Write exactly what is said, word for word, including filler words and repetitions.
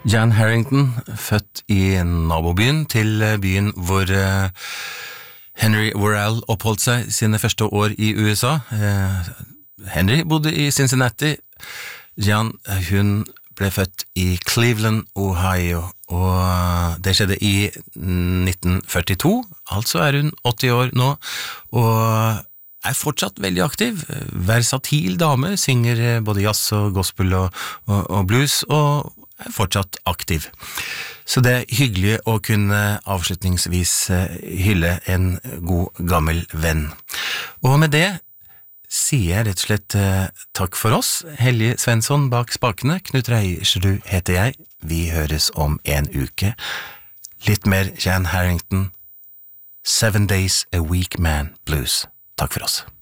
Jan Harrington, født i nabobyen til byen hvor Henry Worrell oppholdt seg sine første år i U S A. Henry bodde i Cincinnati. Jan, hun ble født i Cleveland, Ohio, og det skjedde i nitten førtito, altså er hun åtti år nå, og er fortsatt veldig aktiv, versatil dame, synger både jazz og gospel og, og, og blues, og er fortsatt aktiv. Så det er hyggelig å kunne avslutningsvis hylle en god gammel venn. Og med det sier jeg rett og slett takk for oss. Helge Svensson bak spakene, Knut Reiersrud heter jeg. Vi høres om en uke. Litt mer Jan Harrington, Seven Days a Week Man Blues. Takk for oss.